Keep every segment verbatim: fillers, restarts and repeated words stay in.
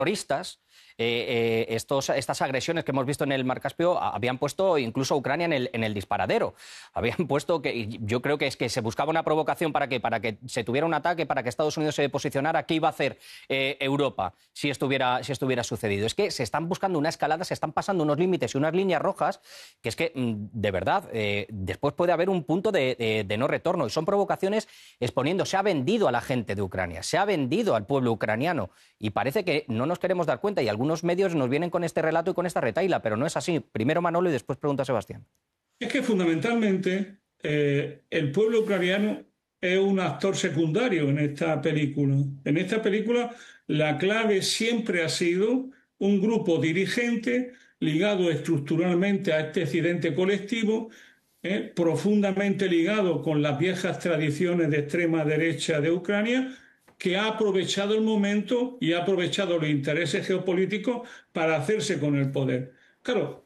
terroristas, eh, eh, estos, estas agresiones que hemos visto en el Mar Caspio habían puesto incluso a Ucrania en el, en el disparadero. Habían puesto que, yo creo que es que se buscaba una provocación para que, para que se tuviera un ataque, para que Estados Unidos se posicionara. ¿Qué iba a hacer eh, Europa si estuviera, si estuviera sucedido? Es que se están buscando una escalada, se están pasando unos límites y unas líneas rojas que es que, de verdad, eh, después puede haber un punto de, de, de no retorno. Y son provocaciones exponiendo. Se ha vendido a la gente de Ucrania, se ha vendido al pueblo ucraniano. Y parece que no nos queremos dar cuenta y algunos medios nos vienen con este relato y con esta retahíla, pero no es así. Primero Manolo y después pregunta Sebastián. Es que fundamentalmente eh, el pueblo ucraniano es un actor secundario en esta película. En esta película la clave siempre ha sido un grupo dirigente ligado estructuralmente a este accidente colectivo, eh, profundamente ligado con las viejas tradiciones de extrema derecha de Ucrania, que ha aprovechado el momento y ha aprovechado los intereses geopolíticos para hacerse con el poder. Claro,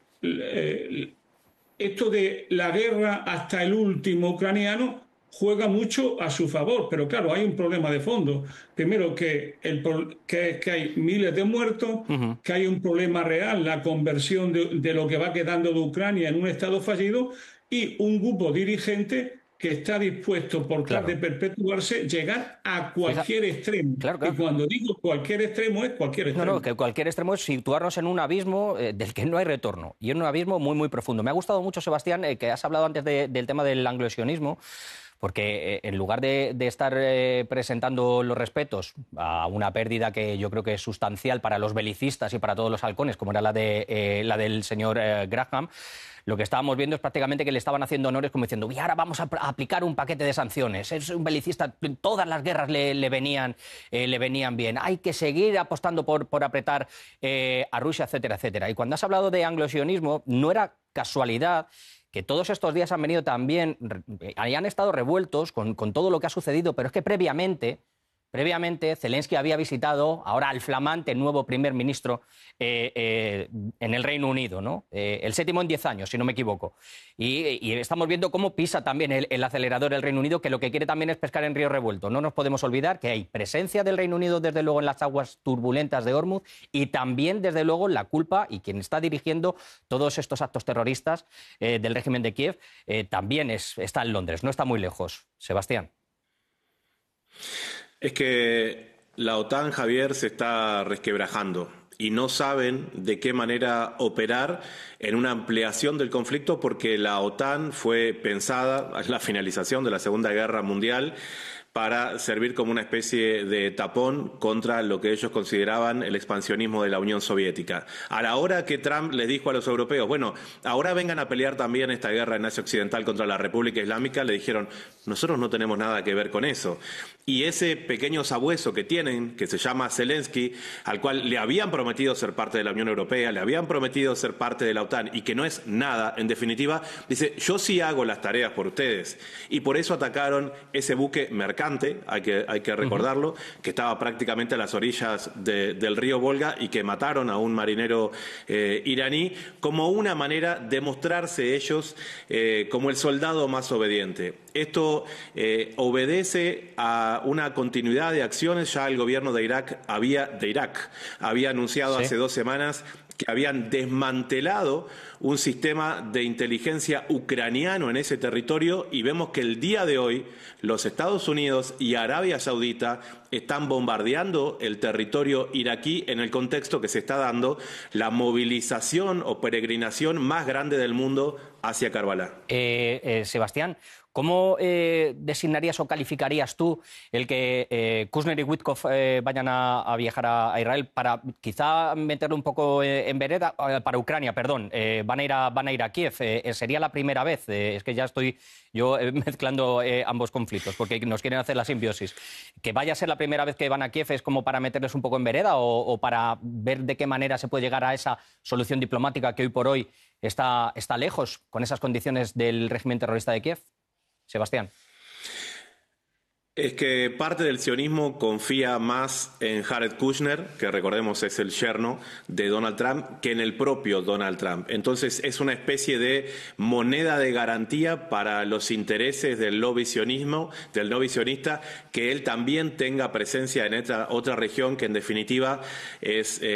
eh, esto de la guerra hasta el último ucraniano juega mucho a su favor, pero claro, hay un problema de fondo. Primero, que, el, que, que hay miles de muertos, uh-huh. que hay un problema real, la conversión de, de lo que va quedando de Ucrania en un estado fallido, y un grupo dirigente que está dispuesto, por tal claro. de perpetuarse, llegar a cualquier Esa... extremo. Claro, claro. Y cuando digo cualquier extremo, es cualquier extremo. No, no, que cualquier extremo es situarnos en un abismo eh, del que no hay retorno. Y en un abismo muy, muy profundo. Me ha gustado mucho, Sebastián, eh, que has hablado antes de, del tema del anglosionismo, porque eh, en lugar de, de estar eh, presentando los respetos a una pérdida que yo creo que es sustancial para los belicistas y para todos los halcones, como era la, de, eh, la del señor eh, Graham, lo que estábamos viendo es prácticamente que le estaban haciendo honores como diciendo, y ahora vamos a aplicar un paquete de sanciones. Es un belicista, todas las guerras le, le, venían, eh, le venían bien. Hay que seguir apostando por, por apretar eh, a Rusia, etcétera, etcétera. Y cuando has hablado de anglosionismo, no era casualidad que todos estos días han venido también, han estado revueltos con, con todo lo que ha sucedido, pero es que previamente... Previamente, Zelensky había visitado ahora al flamante nuevo primer ministro eh, eh, en el Reino Unido, ¿no? Eh, el séptimo en diez años, si no me equivoco. Y, y estamos viendo cómo pisa también el, el acelerador el Reino Unido, que lo que quiere también es pescar en río revuelto. No nos podemos olvidar que hay presencia del Reino Unido, desde luego, en las aguas turbulentas de Hormuz y también, desde luego, la culpa y quien está dirigiendo todos estos actos terroristas eh, del régimen de Kiev eh, también es, está en Londres, no está muy lejos. Sebastián. Es que la OTAN, Javier, se está resquebrajando y no saben de qué manera operar en una ampliación del conflicto, porque la OTAN fue pensada a la finalización de la Segunda Guerra Mundial para servir como una especie de tapón contra lo que ellos consideraban el expansionismo de la Unión Soviética. A la hora que Trump les dijo a los europeos, bueno, ahora vengan a pelear también esta guerra en Asia Occidental contra la República Islámica, le dijeron, nosotros no tenemos nada que ver con eso. Y ese pequeño sabueso que tienen, que se llama Zelensky, al cual le habían prometido ser parte de la Unión Europea, le habían prometido ser parte de la OTAN y que no es nada, en definitiva, dice, yo sí hago las tareas por ustedes. Y por eso atacaron ese buque mercante, hay que, hay que recordarlo, uh-huh. que estaba prácticamente a las orillas de, del río Volga y que mataron a un marinero eh, iraní como una manera de mostrarse ellos eh, como el soldado más obediente. Esto eh, obedece a una continuidad de acciones. Ya el gobierno de Irak había, de Irak, había anunciado ¿Sí? hace dos semanas que habían desmantelado un sistema de inteligencia ucraniano en ese territorio, y vemos que el día de hoy los Estados Unidos y Arabia Saudita están bombardeando el territorio iraquí en el contexto que se está dando la movilización o peregrinación más grande del mundo hacia Karbala. Eh, eh, Sebastián, ¿cómo eh, designarías o calificarías tú el que eh, Kushner y Witkoff eh, vayan a, a viajar a, a Israel para quizá meterlo un poco eh, en vereda, eh, para Ucrania, perdón, eh, van, a ir a, van a ir a Kiev? Eh, ¿Sería la primera vez? Eh, es que ya estoy yo eh, mezclando eh, ambos conflictos, porque nos quieren hacer la simbiosis. ¿Que vaya a ser la primera vez que van a Kiev es como para meterles un poco en vereda o, o para ver de qué manera se puede llegar a esa solución diplomática que hoy por hoy está, está lejos con esas condiciones del régimen terrorista de Kiev? Sebastián. Es que parte del sionismo confía más en Jared Kushner, que recordemos es el yerno de Donald Trump, que en el propio Donald Trump. Entonces es una especie de moneda de garantía para los intereses del lobby sionismo, del lobby sionista, que él también tenga presencia en esta otra región que en definitiva es... Eh,